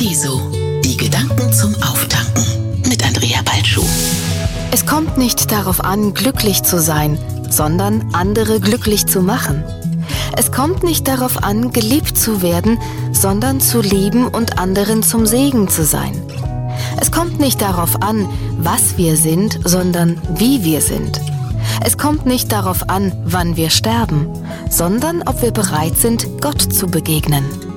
Espresso, die Gedanken zum Auftanken mit Andrea Balschuh. Es kommt nicht darauf an, glücklich zu sein, sondern andere glücklich zu machen. Es kommt nicht darauf an, geliebt zu werden, sondern zu lieben und anderen zum Segen zu sein. Es kommt nicht darauf an, was wir sind, sondern wie wir sind. Es kommt nicht darauf an, wann wir sterben, sondern ob wir bereit sind, Gott zu begegnen.